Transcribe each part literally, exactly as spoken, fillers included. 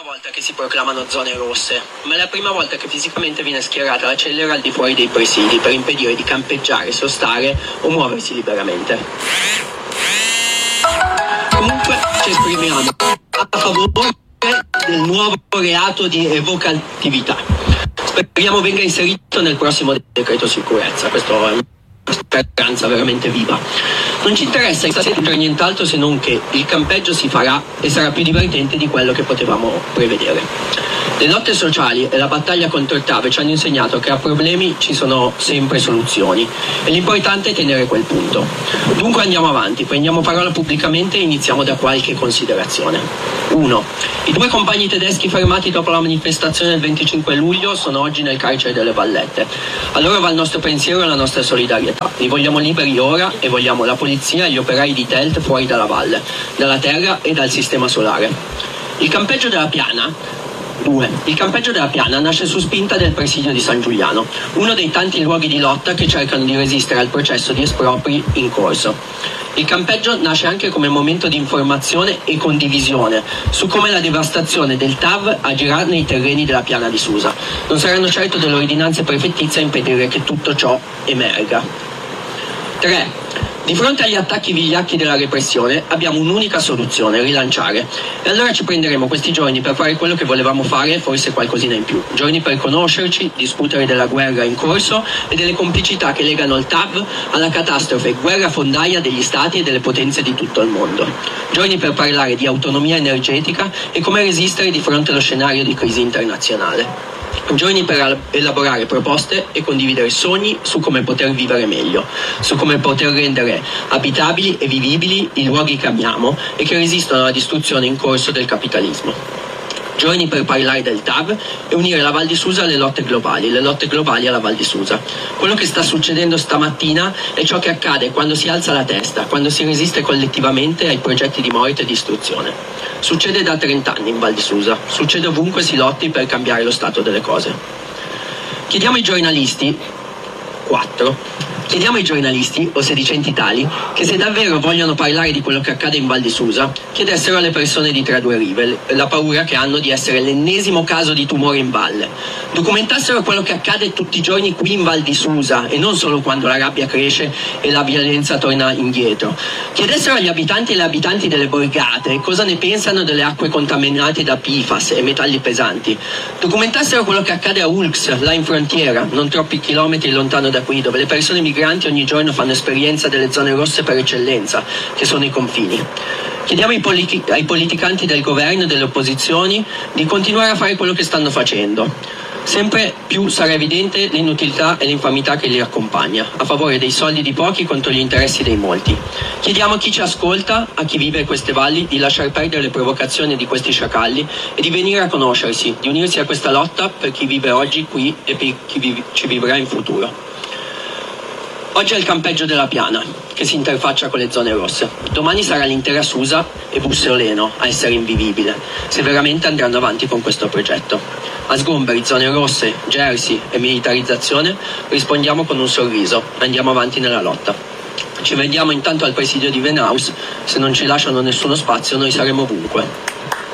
volta che si proclamano zone rosse, ma è la prima volta che fisicamente viene schierata la cellera al di fuori dei presidi per impedire di campeggiare, sostare o muoversi liberamente. Comunque ci esprimiamo a favore del nuovo reato di evocatività. Speriamo venga inserito nel prossimo decreto sicurezza, questo è una speranza veramente viva. Non ci interessa in nient'altro se non che il campeggio si farà e sarà più divertente di quello che potevamo prevedere. Le lotte sociali e la battaglia contro il T A V ci hanno insegnato che a problemi ci sono sempre soluzioni e l'importante è tenere quel punto. Dunque andiamo avanti, prendiamo parola pubblicamente e iniziamo da qualche considerazione. uno. I due compagni tedeschi fermati dopo la manifestazione del venticinque luglio sono oggi nel carcere delle Vallette. A loro va il nostro pensiero e la nostra solidarietà. Li vogliamo liberi ora e vogliamo la polizia e gli operai di Telt fuori dalla valle, dalla terra e dal sistema solare. Il campeggio della Piana due. Il campeggio della Piana nasce su spinta del presidio di San Giuliano, uno dei tanti luoghi di lotta che cercano di resistere al processo di espropri in corso. Il campeggio nasce anche come momento di informazione e condivisione su come la devastazione del T A V agirà nei terreni della Piana di Susa. Non saranno certo delle ordinanze prefettizie a impedire che tutto ciò emerga. tre. Di fronte agli attacchi vigliacchi della repressione abbiamo un'unica soluzione, rilanciare. E allora ci prenderemo questi giorni per fare quello che volevamo fare e forse qualcosina in più. Giorni per conoscerci, discutere della guerra in corso e delle complicità che legano il T A V alla catastrofe guerra fondaia degli stati e delle potenze di tutto il mondo. Giorni per parlare di autonomia energetica e come resistere di fronte allo scenario di crisi internazionale. Giorni per elaborare proposte e condividere sogni su come poter vivere meglio, su come poter rendere abitabili e vivibili i luoghi che amiamo e che resistono alla distruzione in corso del capitalismo. Giorni per parlare del T A V e unire la Val di Susa alle lotte globali, le lotte globali alla Val di Susa. Quello che sta succedendo stamattina è ciò che accade quando si alza la testa, quando si resiste collettivamente ai progetti di morte e distruzione. Succede da trent'anni in Val di Susa, succede ovunque si lotti per cambiare lo stato delle cose. Chiediamo ai giornalisti, quattro, chiediamo ai giornalisti o sedicenti tali che se davvero vogliono parlare di quello che accade in Val di Susa, chiedessero alle persone di tra due rive la paura che hanno di essere l'ennesimo caso di tumore in valle. Documentassero quello che accade tutti i giorni qui in Val di Susa e non solo quando la rabbia cresce e la violenza torna indietro. Chiedessero agli abitanti e alle abitanti delle borgate cosa ne pensano delle acque contaminate da P F A S e metalli pesanti. Documentassero quello che accade a Ulx, là in frontiera, non troppi chilometri lontano da qui, dove le persone migranti ogni giorno fanno esperienza delle zone rosse per eccellenza, che sono i confini. Chiediamo ai, politi- ai politicanti del governo e delle opposizioni di continuare a fare quello che stanno facendo. Sempre più sarà evidente l'inutilità e l'infamità che li accompagna, a favore dei soldi di pochi contro gli interessi dei molti. Chiediamo a chi ci ascolta, a chi vive queste valli, di lasciar perdere le provocazioni di questi sciacalli e di venire a conoscersi, di unirsi a questa lotta per chi vive oggi qui e per chi vi- ci vivrà in futuro. Oggi è il campeggio della Piana, che si interfaccia con le zone rosse. Domani sarà l'intera Susa e Bussoleno a essere invivibile, se veramente andranno avanti con questo progetto. A sgomberi, zone rosse, Jersey e militarizzazione rispondiamo con un sorriso, andiamo avanti nella lotta. Ci vediamo intanto al presidio di Venaus, se non ci lasciano nessuno spazio noi saremo ovunque.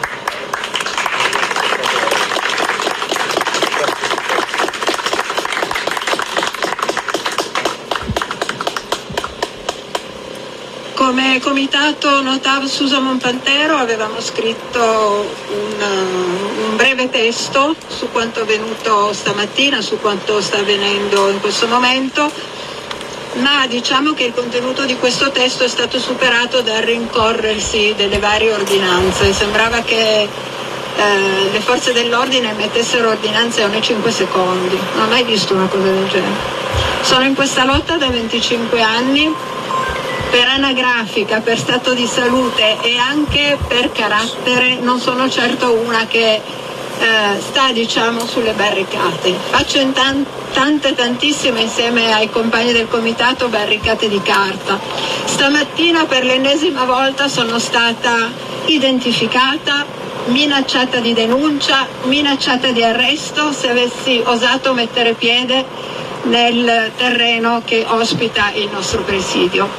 Come comitato No T A V Susa Monpantero avevamo scritto un, un breve testo su quanto avvenuto stamattina, su quanto sta avvenendo in questo momento, ma diciamo che il contenuto di questo testo è stato superato dal rincorrersi delle varie ordinanze. Sembrava che eh, le forze dell'ordine mettessero ordinanze ogni cinque secondi. Non ho mai visto una cosa del genere. Sono in questa lotta da venticinque anni. Per anagrafica, per stato di salute e anche per carattere non sono certo una che eh, sta diciamo sulle barricate. Faccio in tan- tante tantissime insieme ai compagni del comitato barricate di carta. Stamattina per l'ennesima volta sono stata identificata, minacciata di denuncia, minacciata di arresto se avessi osato mettere piede nel terreno che ospita il nostro presidio.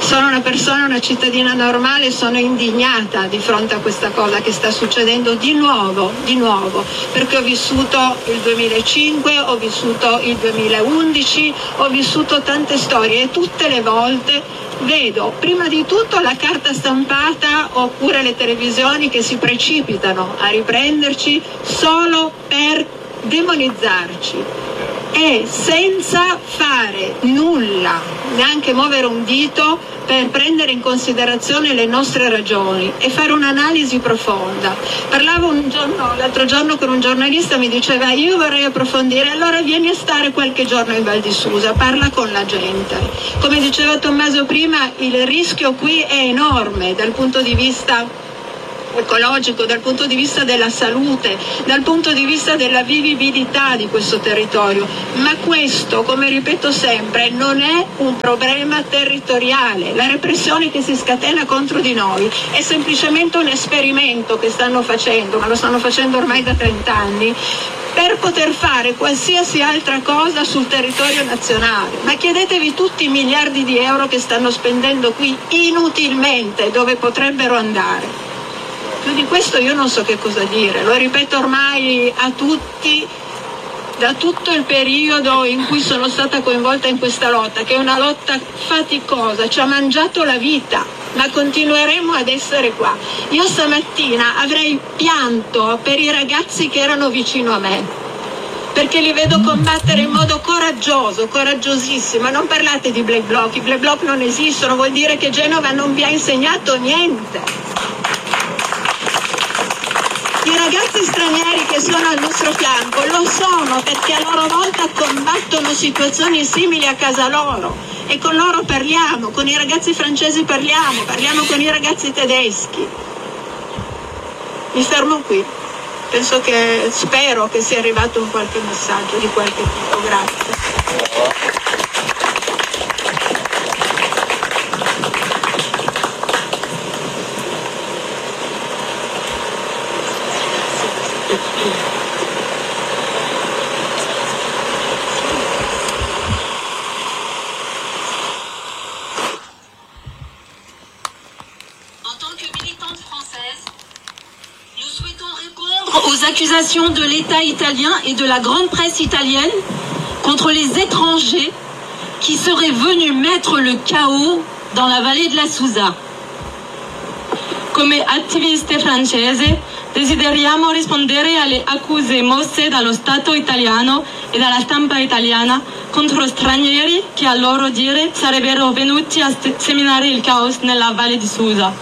sono una persona, una cittadina normale, sono indignata di fronte a questa cosa che sta succedendo di nuovo, di nuovo, perché ho vissuto il duemilacinque, ho vissuto il duemilaundici, ho vissuto tante storie e tutte le volte vedo prima di tutto la carta stampata oppure le televisioni che si precipitano a riprenderci solo per demonizzarci e senza fare nulla, neanche muovere un dito per prendere in considerazione le nostre ragioni e fare un'analisi profonda. Parlavo un giorno, l'altro giorno con un giornalista, mi diceva io vorrei approfondire, allora vieni a stare qualche giorno in Val di Susa, parla con la gente. Come diceva Tommaso prima, il rischio qui è enorme dal punto di vista ecologico, dal punto di vista della salute, dal punto di vista della vivibilità di questo territorio, ma questo, come ripeto sempre, non è un problema territoriale. La repressione che si scatena contro di noi è semplicemente un esperimento che stanno facendo, ma lo stanno facendo ormai da trent'anni, per poter fare qualsiasi altra cosa sul territorio nazionale. Ma chiedetevi tutti i miliardi di euro che stanno spendendo qui inutilmente, dove potrebbero andare. Più di questo io non so che cosa dire, lo ripeto ormai a tutti da tutto il periodo in cui sono stata coinvolta in questa lotta, che è una lotta faticosa, ci ha mangiato la vita, ma continueremo ad essere qua. Io stamattina avrei pianto per i ragazzi che erano vicino a me, perché li vedo combattere in modo coraggioso, coraggiosissimo. Non parlate di black bloc, i black bloc non esistono, vuol dire che Genova non vi ha insegnato niente. I ragazzi stranieri che sono al nostro fianco lo sono perché a loro volta combattono situazioni simili a casa loro e con loro parliamo, con i ragazzi francesi parliamo, parliamo con i ragazzi tedeschi. Mi fermo qui, penso che, spero che sia arrivato un qualche messaggio di qualche tipo, grazie. Aux accusations de l'État italien et de la grande presse italienne contre les étrangers qui seraient venus mettre le chaos dans la vallée de la Susa. Come attiviste francesi desideriamo rispondere alle accuse mosse dallo Stato italiano e dalla stampa italiana contro stranieri che a loro dire sarebbero venuti a seminare il caos nella Valle di Susa.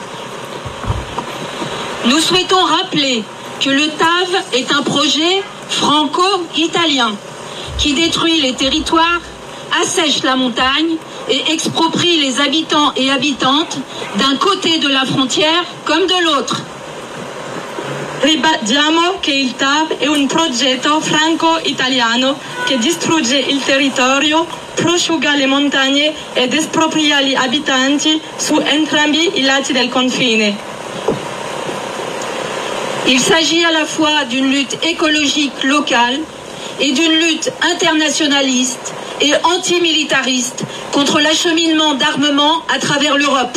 Nous souhaitons rappeler que le T A V est un projet franco-italien qui détruit les territoires, assèche la montagne et exproprie les habitants et habitantes d'un côté de la frontière comme de l'autre. Ribadiamo che il T A V è un progetto franco-italiano che distrugge il territorio, prosciuga le montagne ed espropria gli abitanti su entrambi i lati del confine. Il s'agit à la fois d'une lutte écologique locale et d'une lutte internationaliste et antimilitariste contre l'acheminement d'armement à travers l'Europe.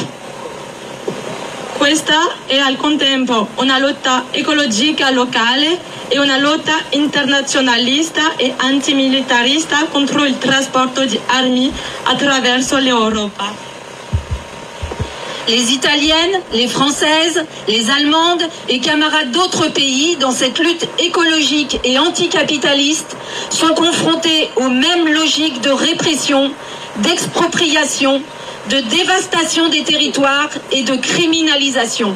Questa è al contempo una lotta ecologica locale e una lotta internazionalista e antimilitarista contro il trasporto di armi attraverso l'Europa. Les Italiennes, les Françaises, les Allemandes et camarades d'autres pays dans cette lutte écologique et anticapitaliste sont confrontés aux mêmes logiques de répression, d'expropriation, de dévastation des territoires et de criminalisation.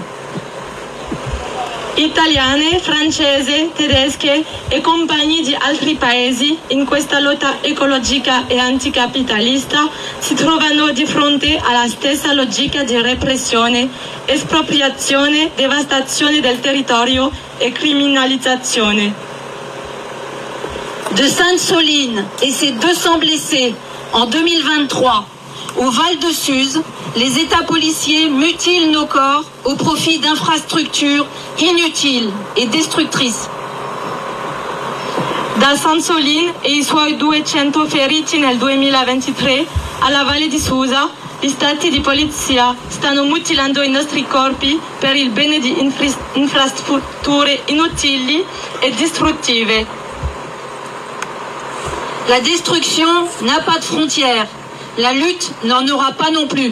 Italiane, francesi, tedesche e compagni di altri paesi in questa lotta ecologica e anticapitalista si trovano di fronte alla stessa logica di repressione, espropriazione, devastazione del territorio et criminalisation. De Sainte-Soline et ses deux cents blessés en deux mille vingt-trois au Val de Suse, les États policiers mutilent nos corps au profit d'infrastructures inutiles e destruttrici. Da Sainte-Soline e i suoi duecento feriti nel duemilaventitré alla Valle di Susa, Gli stati di polizia stanno mutilando i nostri corpi per il bene di infra- infrastrutture inutili e distruttive. La destruction n'a pas de frontières. La lutte n'en aura pas non plus.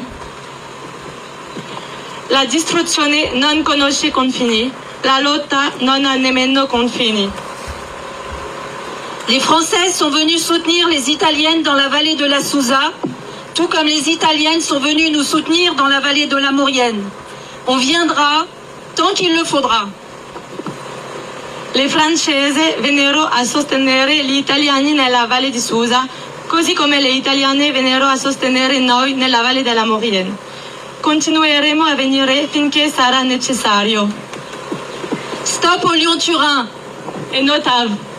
La distruzione non conosce confini, la lotta non ha nemmeno confini. Les Français sont venus soutenir les Italiennes dans la vallée de la Susa, tout comme les Italiennes sont venues nous soutenir dans la vallée de la Maurienne. On viendra tant qu'il le faudra. Le francesi vennero a sostenere gli italiani nella Valle di Susa, così come le italiane vennero a sostenere noi nella Valle della Maurienne. Continueremo a venire finché sarà necessario. Stop au Lyon-Turin et notables.